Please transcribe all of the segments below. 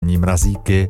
nedělní mrazíky.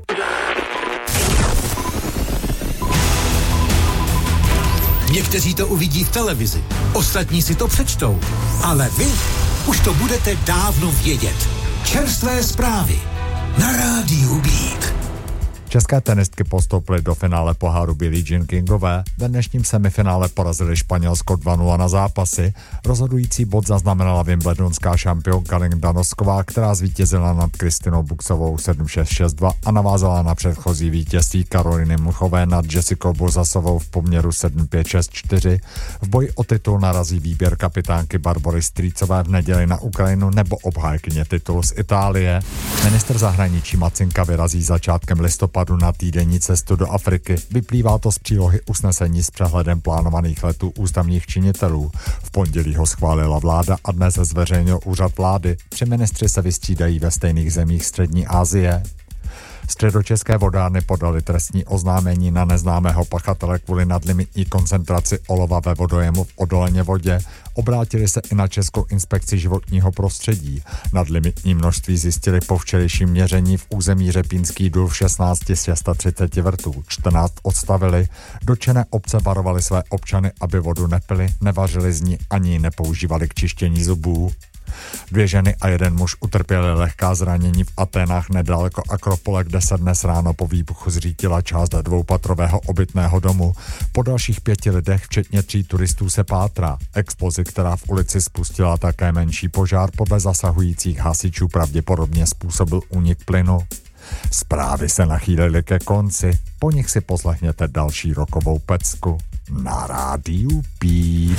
Někteří to uvidí v televizi, ostatní si to přečtou, ale vy už to budete dávno vědět. Čerstvé zprávy na rádiu Beat. České tenistky postoupily do finále poháru Billie Jean Kingové. Ve dnešním semifinále porazili Španělsko 2-0 na zápasy. Rozhodující bod zaznamenala wimbledonská šampionka Linda Nosková, která zvítězila nad Kristinou Buxovou 7-6-6-2 a navázala na předchozí vítězství Karoliny Muchové nad Jessicou Bozasovou v poměru 7-5-6-4. V boji o titul narazí výběr kapitánky Barbory Strýcové v neděli na Ukrajinu nebo obhájkyně titulu z Itálie. Ministr zahraničí Macinka vyrazí začátkem listopadu na týdenní cestu do Afriky. Vyplývá to z přílohy usnesení s přehledem plánovaných letů ústavních činitelů. V pondělí ho schválila vláda a dnes zveřejnil úřad vlády. 3 ministři se vystřídají ve stejných zemích Střední Asie. Středočeské vodárny podali trestní oznámení na neznámého pachatele kvůli nadlimitní koncentraci olova ve vodojemu v Odoleně vodě. Obrátili se i na Českou inspekci životního prostředí. Nadlimitní množství zjistili po včerejším měření v území Řepínský důl v 16 z 630 vrtů. 14 odstavili. Dotčené obce varovali své občany, aby vodu nepili, nevařili z ní ani ji nepoužívali k čištění zubů. 2 ženy a 1 muž utrpěli lehká zranění v Aténách nedaleko Akropole, kde se dnes ráno po výbuchu zřítila část 2patrového obytného domu. Po dalších 5 lidech, včetně 3 turistů, se pátrá. Explozi, která v ulici spustila také menší požár, podle zasahujících hasičů pravděpodobně způsobil únik plynu. Zprávy se nachýlily ke konci, po nich si poslechněte další rokovou pecku na rádiu Beat.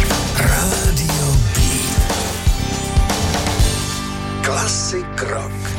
Radio Beat. Classic rock.